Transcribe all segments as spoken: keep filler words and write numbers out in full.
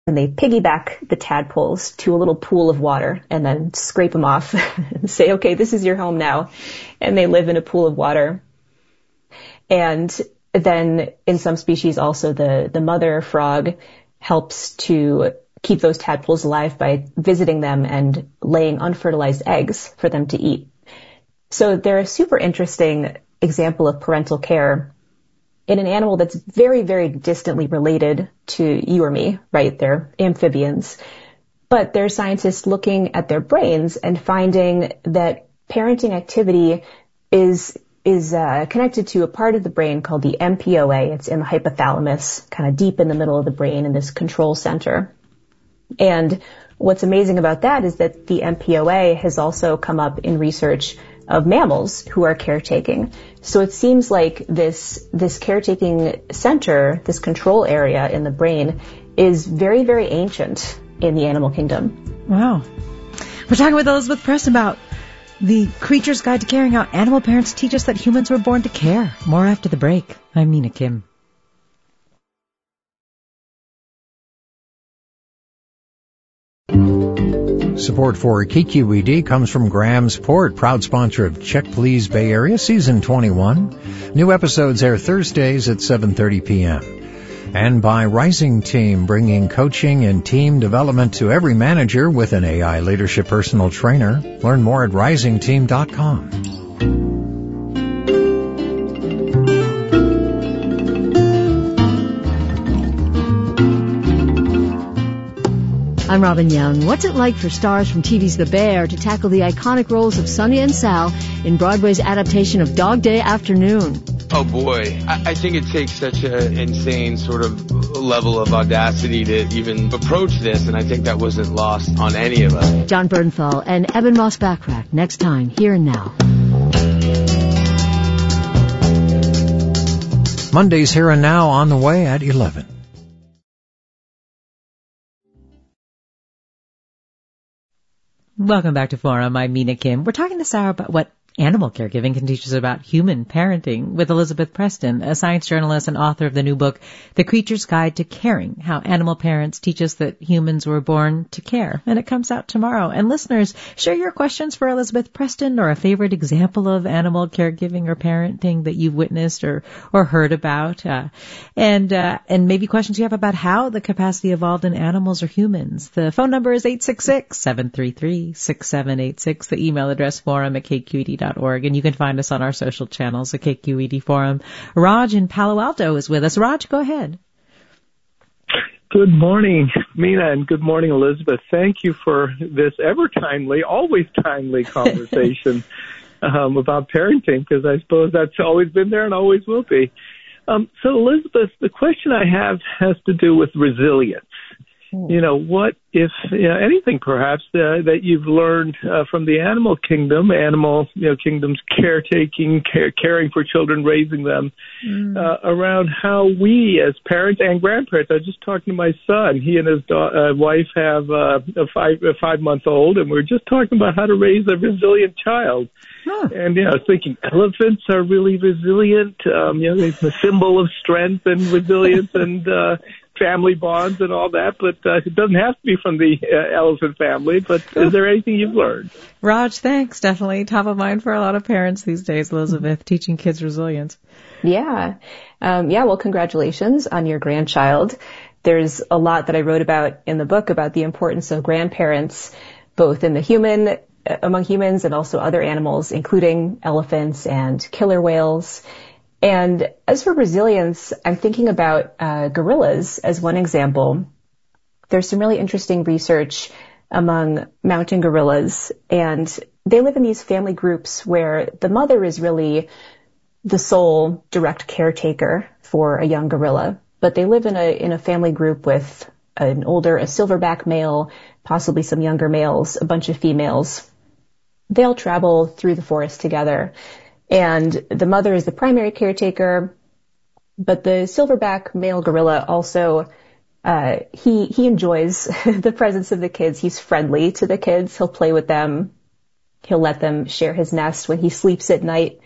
and they piggyback the tadpoles to a little pool of water and then scrape them off and say, okay, this is your home now. And they live in a pool of water. And then in some species also the, the mother frog helps to keep those tadpoles alive by visiting them and laying unfertilized eggs for them to eat. So they're a super interesting example of parental care in an animal that's very, very distantly related to you or me, right? They're amphibians. But there are scientists looking at their brains and finding that parenting activity is is uh, connected to a part of the brain called the M P O A. It's in the hypothalamus, kind of deep in the middle of the brain in this control center. And what's amazing about that is that the M P O A has also come up in research of mammals who are caretaking. So it seems like this this caretaking center, this control area in the brain, is very, very ancient in the animal kingdom. Wow. We're talking with Elizabeth Preston about The Creature's Guide to Caring, how animal parents teach us that humans were born to care. More after the break. I'm Mina Kim. Support for K Q E D comes from Graham's Port, proud sponsor of Check Please Bay Area, Season twenty-one. New episodes air Thursdays at seven thirty p.m. And by Rising Team, bringing coaching and team development to every manager with an A I leadership personal trainer. Learn more at rising team dot com. I'm Robin Young. What's it like for stars from T V's The Bear to tackle the iconic roles of Sonny and Sal in Broadway's adaptation of Dog Day Afternoon? Oh boy, I, I think it takes such an insane sort of level of audacity to even approach this, and I think that wasn't lost on any of us. John Bernthal and Eben Moss-Backrack next time, Here and Now. Mondays Here and Now on the way at eleven. Welcome back to Forum. I'm Mina Kim. We're talking to Sarah about what animal caregiving can teach us about human parenting with Elizabeth Preston, a science journalist and author of the new book, The Creature's Guide to Caring, how animal parents teach us that humans were born to care. And it comes out tomorrow. And listeners, share your questions for Elizabeth Preston or a favorite example of animal caregiving or parenting that you've witnessed or, or heard about. Uh, and, uh, and maybe questions you have about how the capacity evolved in animals or humans. The phone number is eight six six, seven three three, six seven eight six. The email address forum at k q e d dot org, and you can find us on our social channels at K Q E D Forum. Raj in Palo Alto is with us. Raj, go ahead. Good morning, Mina, and good morning, Elizabeth. Thank you for this ever timely, always timely conversation um, about parenting, because I suppose that's always been there and always will be. Um, so, Elizabeth, the question I have has to do with resilience. You know, what if, you know, anything perhaps uh, that you've learned uh, from the animal kingdom, animal, you know, kingdom's caretaking, care, caring for children, raising them, mm. uh, around how we as parents and grandparents, I was just talking to my son, he and his da- uh, wife have uh, a five, a five month old, and we we're just talking about how to raise a resilient child. Huh. And, you know, I was thinking elephants are really resilient, um, you know, they're the symbol of strength and resilience and, uh, family bonds and all that, but uh, it doesn't have to be from the uh, elephant family. But is there anything you've learned? Raj, thanks. Definitely top of mind for a lot of parents these days, Elizabeth, teaching kids resilience. Yeah. Um, yeah, well, congratulations on your grandchild. There's a lot that I wrote about in the book about the importance of grandparents, both in the human, among humans and also other animals, including elephants and killer whales. And as for resilience, I'm thinking about uh, gorillas as one example. There's some really interesting research among mountain gorillas, and they live in these family groups where the mother is really the sole direct caretaker for a young gorilla. But they live in a in a family group with an older, a silverback male, possibly some younger males, a bunch of females. They all travel through the forest together. And the mother is the primary caretaker, but the silverback male gorilla also, uh, he, he enjoys the presence of the kids. He's friendly to the kids. He'll play with them. He'll let them share his nest when he sleeps at night.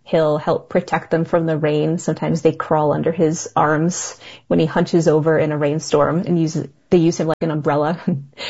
He'll help protect them from the rain. Sometimes they crawl under his arms when he hunches over in a rainstorm, and use, they use him like an umbrella.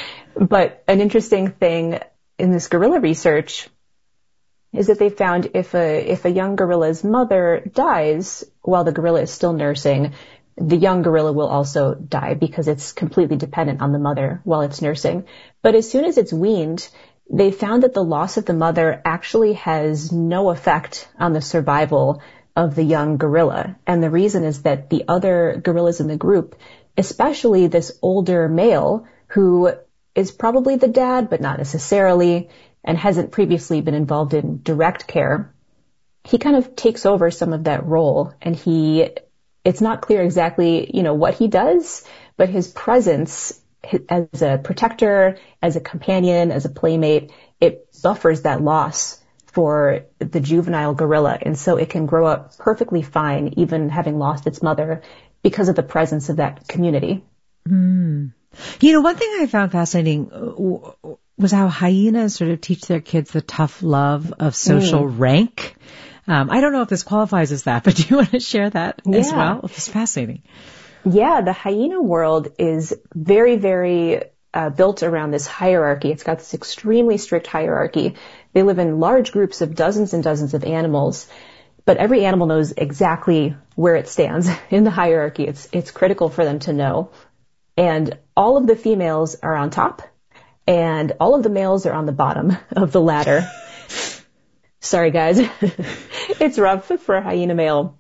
But an interesting thing in this gorilla research is that they found if a, if a young gorilla's mother dies while the gorilla is still nursing, the young gorilla will also die because it's completely dependent on the mother while it's nursing. But as soon as it's weaned, they found that the loss of the mother actually has no effect on the survival of the young gorilla. And the reason is that the other gorillas in the group, especially this older male who is probably the dad, but not necessarily, and hasn't previously been involved in direct care, he kind of takes over some of that role. And he, it's not clear exactly, you know, what he does, but his presence as a protector, as a companion, as a playmate, it buffers that loss for the juvenile gorilla. And so it can grow up perfectly fine, even having lost its mother, because of the presence of that community. Mm. You know, one thing I found fascinating was how hyenas sort of teach their kids the tough love of social mm. rank. Um, I don't know if this qualifies as that, but do you want to share that yeah. as well? It's fascinating. Yeah, the hyena world is very, very uh, built around this hierarchy. It's got this extremely strict hierarchy. They live in large groups of dozens and dozens of animals, but every animal knows exactly where it stands in the hierarchy. It's it's critical for them to know. And all of the females are on top, and all of the males are on the bottom of the ladder. Sorry, guys. It's rough for a hyena male.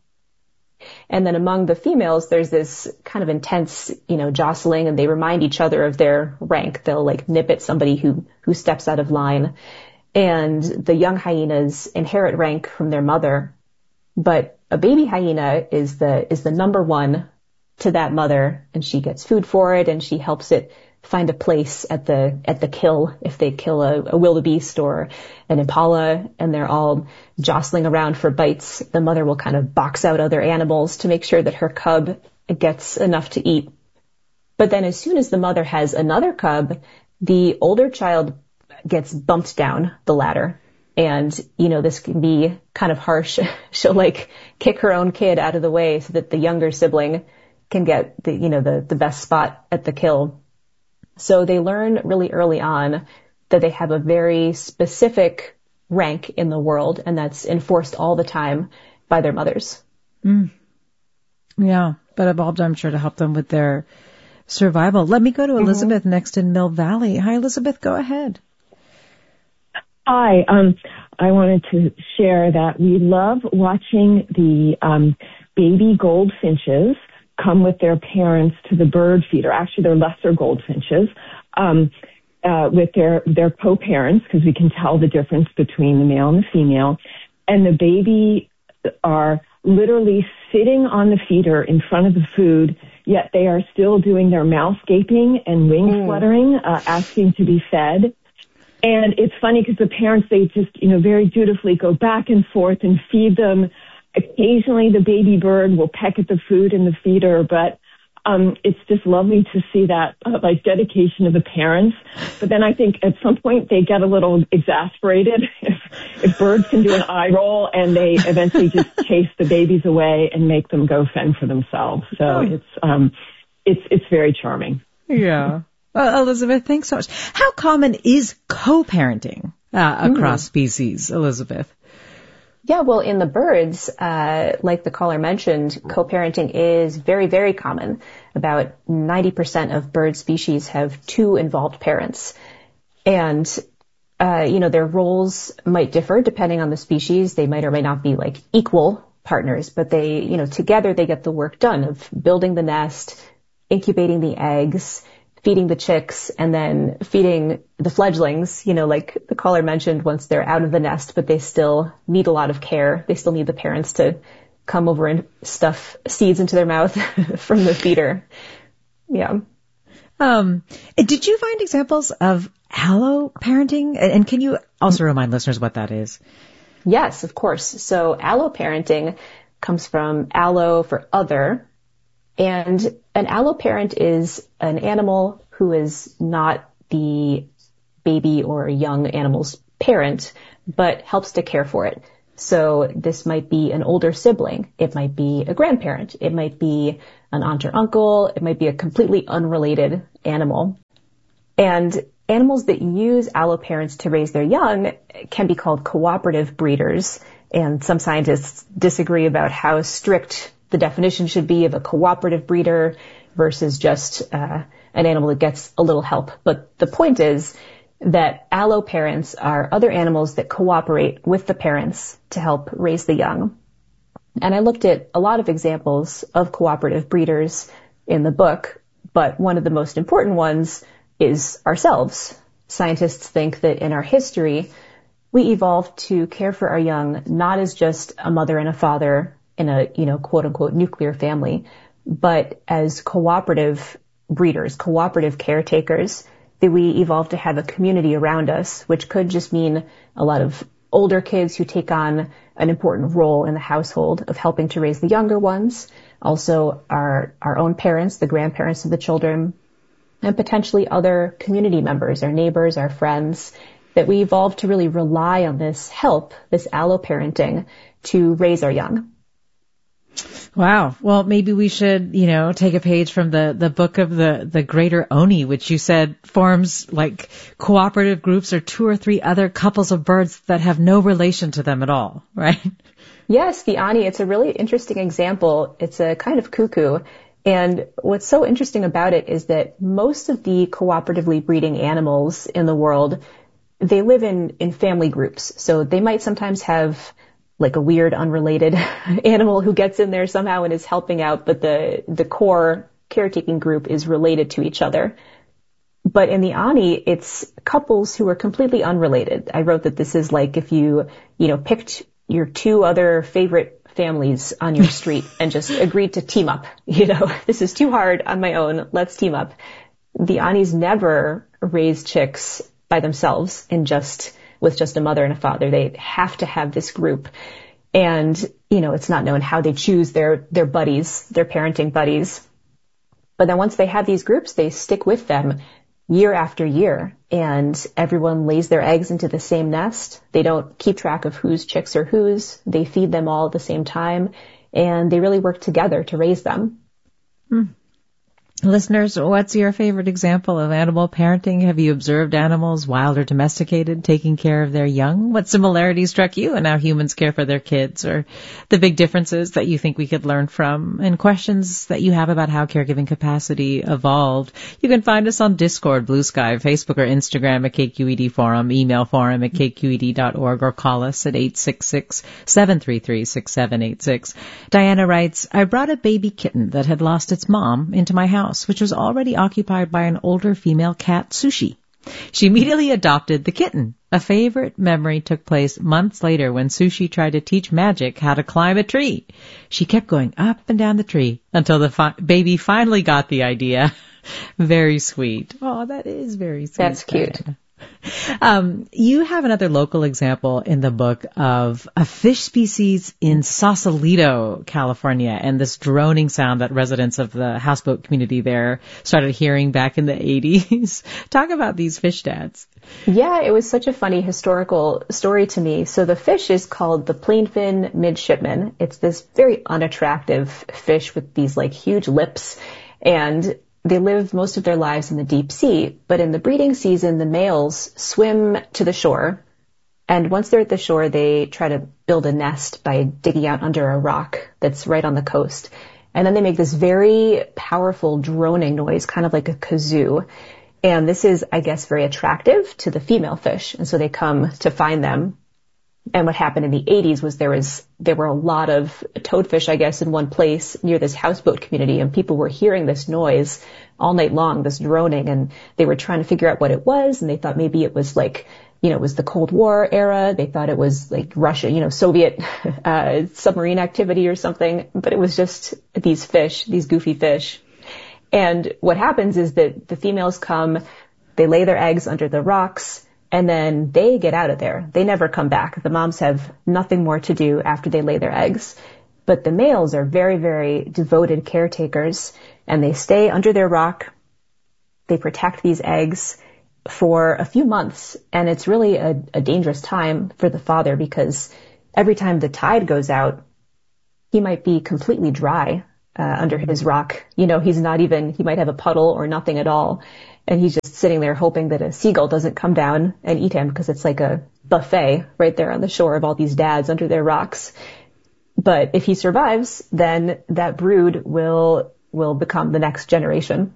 And then among the females, there's this kind of intense, you know, jostling, and they remind each other of their rank. They'll like nip at somebody who, who steps out of line. And the young hyenas inherit rank from their mother. But a baby hyena is the, is the number one to that mother, and she gets food for it, and she helps it find a place at the, at the kill if they kill a, a wildebeest or an impala, and they're all jostling around for bites. The mother will kind of box out other animals to make sure that her cub gets enough to eat. But then as soon as the mother has another cub, the older child gets bumped down the ladder. And, you know, this can be kind of harsh. She'll like kick her own kid out of the way so that the younger sibling can get the, you know, the, the best spot at the kill. So they learn really early on that they have a very specific rank in the world, and that's enforced all the time by their mothers. Mm. Yeah, but evolved, I'm sure, to help them with their survival. Let me go to Elizabeth mm-hmm. next in Mill Valley. Hi, Elizabeth, go ahead. Hi, um, I wanted to share that we love watching the um, baby goldfinches come with their parents to the bird feeder. Actually, they're lesser goldfinches, um, uh, with their, their co-parents, because we can tell the difference between the male and the female. And the baby are literally sitting on the feeder in front of the food, yet they are still doing their mouth gaping and wing mm. fluttering, uh, asking to be fed. And it's funny because the parents, they just, you know, very dutifully go back and forth and feed them. Occasionally the baby bird will peck at the food in the feeder, but um it's just lovely to see that uh, like dedication of the parents. But then I think at some point they get a little exasperated if, if birds can do an eye roll, and they eventually just chase the babies away and make them go fend for themselves. So it's um it's it's very charming. Yeah. Well, Elizabeth, thanks so much. How common is co-parenting uh, across mm. species, Elizabeth? Yeah, well, in the birds, uh, like the caller mentioned, co-parenting is very, very common. About ninety percent of bird species have two involved parents. And, uh, you know, their roles might differ depending on the species. They might or might not be like equal partners, but they, you know, together they get the work done of building the nest, incubating the eggs, feeding the chicks, and then feeding the fledglings, you know, like the caller mentioned, once they're out of the nest, but they still need a lot of care. They still need the parents to come over and stuff seeds into their mouth from the feeder. Yeah. Um, did you find examples of allo parenting? And can you also remind listeners what that is? Yes, of course. So allo parenting comes from allo for other. And an alloparent is an animal who is not the baby or young animal's parent, but helps to care for it. So this might be an older sibling. It might be a grandparent. It might be an aunt or uncle. It might be a completely unrelated animal. And animals that use alloparents to raise their young can be called cooperative breeders. And some scientists disagree about how strict the definition should be of a cooperative breeder versus just uh, an animal that gets a little help. But the point is that alloparents are other animals that cooperate with the parents to help raise the young. And I looked at a lot of examples of cooperative breeders in the book, but one of the most important ones is ourselves. Scientists think that in our history, we evolved to care for our young not as just a mother and a father in a, you know, quote unquote nuclear family, but as cooperative breeders, cooperative caretakers, that we evolved to have a community around us, which could just mean a lot of older kids who take on an important role in the household of helping to raise the younger ones, also our, our own parents, the grandparents of the children, and potentially other community members, our neighbors, our friends, that we evolved to really rely on this help, this alloparenting, to raise our young. Wow. Well, maybe we should, you know, take a page from the, the book of the, the Greater Oni, which you said forms like cooperative groups or two or three other couples of birds that have no relation to them at all, right? Yes, the Oni, it's a really interesting example. It's a kind of cuckoo. And what's so interesting about it is that most of the cooperatively breeding animals in the world, they live in, in family groups. So they might sometimes have like a weird, unrelated animal who gets in there somehow and is helping out, but the, the core caretaking group is related to each other. But in the Oni, it's couples who are completely unrelated. I wrote that this is like if you, you know, picked your two other favorite families on your street and just agreed to team up. You know, this is too hard on my own. Let's team up. The Onis never raise chicks by themselves in just with just a mother and a father. They have to have this group. And, you know, it's not known how they choose their, their buddies, their parenting buddies. But then once they have these groups, they stick with them year after year. And everyone lays their eggs into the same nest. They don't keep track of whose chicks are whose. They feed them all at the same time. And they really work together to raise them. Hmm. Listeners, what's your favorite example of animal parenting? Have you observed animals, wild or domesticated, taking care of their young? What similarities struck you in how humans care for their kids, or the big differences that you think we could learn from, and questions that you have about how caregiving capacity evolved? You can find us on Discord, Blue Sky, Facebook, or Instagram at K Q E D Forum, email forum at K Q E D dot org, or call us at eight six six, seven three three, six seven eight six. Diana writes, I brought a baby kitten that had lost its mom into my house, which was already occupied by an older female cat, Sushi. She immediately adopted the kitten. A favorite memory took place months later when Sushi tried to teach Magic how to climb a tree. She kept going up and down the tree until the fi- baby finally got the idea. Very sweet. Oh, that is very sweet. That's cute. Diana. Um, you have another local example in the book of a fish species in Sausalito, California, and this droning sound that residents of the houseboat community there started hearing back in the eighties. Talk about these fish dads. Yeah, it was such a funny historical story to me. So the fish is called the plainfin midshipman. It's this very unattractive fish with these like huge lips, and they live most of their lives in the deep sea, but in the breeding season, the males swim to the shore, and once they're at the shore, they try to build a nest by digging out under a rock that's right on the coast. And then they make this very powerful droning noise, kind of like a kazoo. And this is, I guess, very attractive to the female fish, and so they come to find them. And what happened in the eighties was there was, there were a lot of toadfish, I guess, in one place near this houseboat community, and people were hearing this noise all night long, this droning, and they were trying to figure out what it was, and they thought maybe it was like, you know, it was the Cold War era. They thought it was like Russia, you know, Soviet uh, submarine activity or something, but it was just these fish, these goofy fish. And what happens is that the females come, they lay their eggs under the rocks, and then they get out of there. They never come back. The moms have nothing more to do after they lay their eggs. But the males are very, very devoted caretakers, and they stay under their rock. They protect these eggs for a few months, and it's really a, a dangerous time for the father because every time the tide goes out, he might be completely dry uh, under his rock. You know, he's not even, he might have a puddle or nothing at all. And he's just sitting there hoping that a seagull doesn't come down and eat him, because it's like a buffet right there on the shore of all these dads under their rocks. But if he survives, then that brood will will become the next generation.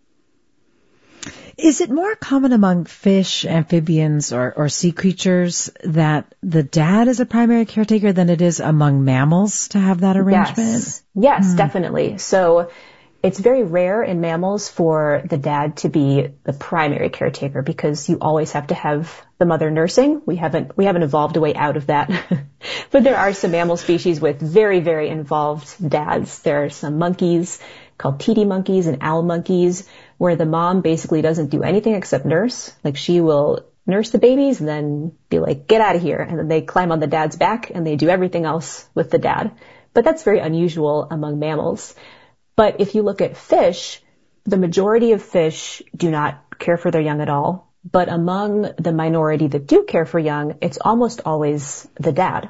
Is it more common among fish, amphibians, or, or sea creatures that the dad is a primary caretaker than it is among mammals to have that arrangement? Yes, yes, mm. definitely. So it's very rare in mammals for the dad to be the primary caretaker, because you always have to have the mother nursing. We haven't we haven't evolved a way out of that. But there are some mammal species with very, very involved dads. There are some monkeys called titi monkeys and owl monkeys, where the mom basically doesn't do anything except nurse. Like, she will nurse the babies and then be like, get out of here. And then they climb on the dad's back and they do everything else with the dad. But that's very unusual among mammals. But if you look at fish, the majority of fish do not care for their young at all. But among the minority that do care for young, it's almost always the dad.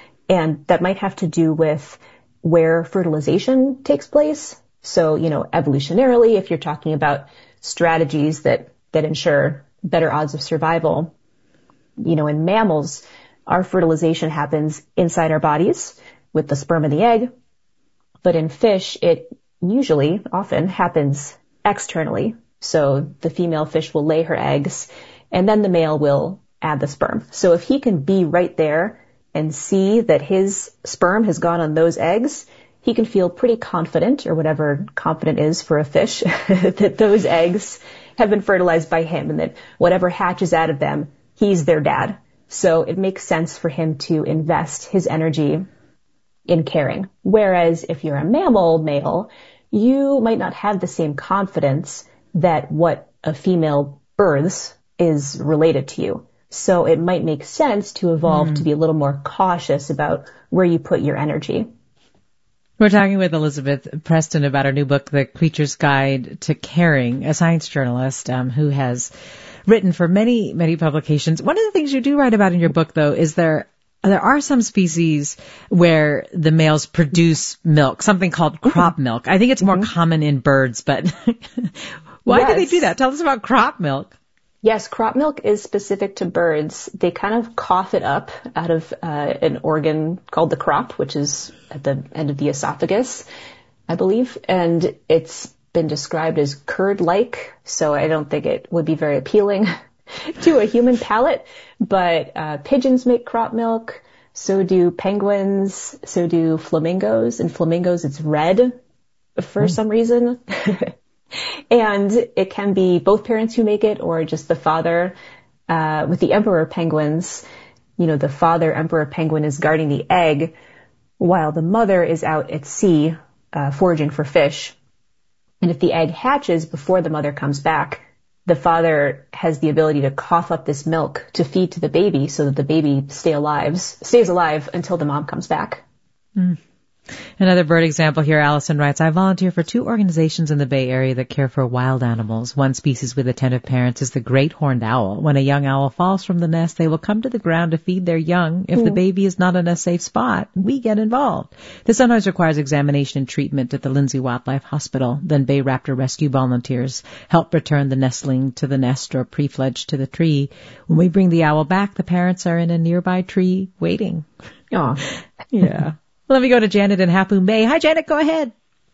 And that might have to do with where fertilization takes place. So, you know, evolutionarily, if you're talking about strategies that, that ensure better odds of survival, you know, in mammals, our fertilization happens inside our bodies with the sperm and the egg. But in fish, it usually, often, happens externally. So the female fish will lay her eggs, and then the male will add the sperm. So if he can be right there and see that his sperm has gone on those eggs, he can feel pretty confident, or whatever confident is for a fish, that those eggs have been fertilized by him, and that whatever hatches out of them, he's their dad. So it makes sense for him to invest his energy in caring. Whereas if you're a mammal male, you might not have the same confidence that what a female births is related to you. So it might make sense to evolve mm. to be a little more cautious about where you put your energy. We're talking with Elizabeth Preston about her new book, The Creature's Guide to Caring, a science journalist um, who has written for many, many publications. One of the things you do write about in your book, though, is there there are some species where the males produce milk, something called crop mm-hmm. milk. I think it's more mm-hmm. common in birds, but why yes. do they do that? Tell us about crop milk. Yes, crop milk is specific to birds. They kind of cough it up out of uh, an organ called the crop, which is at the end of the esophagus, I believe. And it's been described as curd-like, so I don't think it would be very appealing to a human palate. But uh, pigeons make crop milk, so do penguins, so do flamingos. And flamingos, it's red for mm. some reason. And it can be both parents who make it, or just the father. Uh, with the emperor penguins, you know, the father emperor penguin is guarding the egg while the mother is out at sea uh, foraging for fish. And if the egg hatches before the mother comes back, the father has the ability to cough up this milk to feed to the baby so that the baby stay alive, stays alive until the mom comes back. Mm. Another bird example here, Allison writes, I volunteer for two organizations in the Bay Area that care for wild animals. One species with attentive parents is the great horned owl. When a young owl falls from the nest, they will come to the ground to feed their young. If mm. the baby is not in a safe spot, we get involved. This sometimes requires examination and treatment at the Lindsay Wildlife Hospital. Then Bay Raptor rescue volunteers help return the nestling to the nest or pre-fledged to the tree. When we bring the owl back, the parents are in a nearby tree waiting. Oh, yeah. Let me go to Janet in Half Moon Bay. Hi, Janet. Go ahead.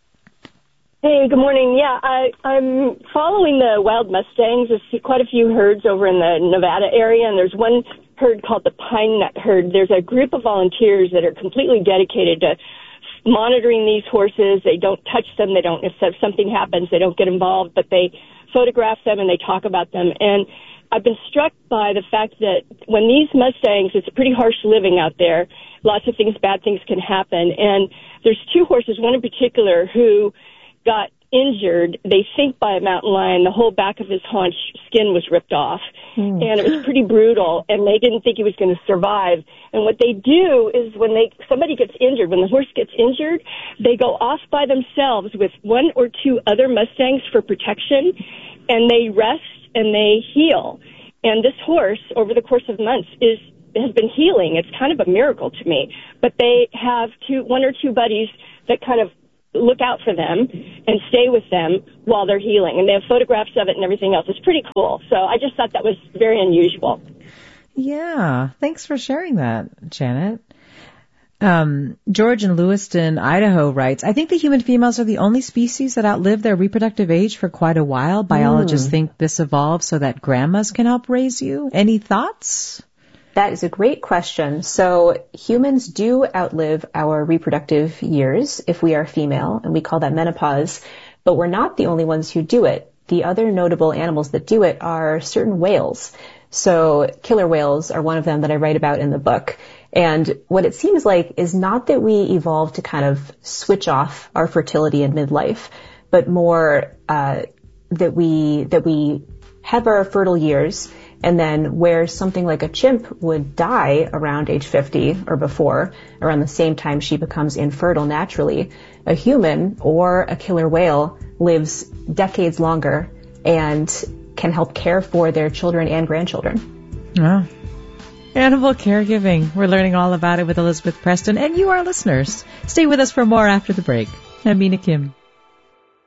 Hey, good morning. Yeah, I, I'm following the wild mustangs. There's quite a few herds over in the Nevada area, and there's one herd called the Pine Nut Herd. There's a group of volunteers that are completely dedicated to monitoring these horses. They don't touch them. They don't, if something happens, they don't get involved, but they photograph them and they talk about them. And I've been struck by the fact that when these mustangs, it's pretty harsh living out there. Lots of things, bad things can happen. And there's two horses, one in particular, who got injured, they think, by a mountain lion. The whole back of his haunch skin was ripped off. Mm. And it was pretty brutal, and they didn't think he was going to survive. And what they do is when they somebody gets injured, when the horse gets injured, they go off by themselves with one or two other mustangs for protection, and they rest and they heal. And this horse, over the course of months, is has been healing. It's kind of a miracle to me. But they have two, one or two buddies that kind of look out for them and stay with them while they're healing. And they have photographs of it and everything else. It's pretty cool. So I just thought that was very unusual. Yeah. Thanks for sharing that, Janet. Um, George in Lewiston, Idaho writes, I think the human females are the only species that outlive their reproductive age for quite a while. Biologists mm. think this evolved so that grandmas can help raise you. Any thoughts? That is a great question. So humans do outlive our reproductive years if we are female, and we call that menopause, but we're not the only ones who do it. The other notable animals that do it are certain whales. So killer whales are one of them that I write about in the book. And what it seems like is not that we evolved to kind of switch off our fertility in midlife, but more uh, that we that we have our fertile years, and then where something like a chimp would die around age fifty or before, around the same time she becomes infertile naturally, a human or a killer whale lives decades longer and can help care for their children and grandchildren. Wow. Animal caregiving. We're learning all about it with Elizabeth Preston and you, our listeners. Stay with us for more after the break. I'm Mina Kim.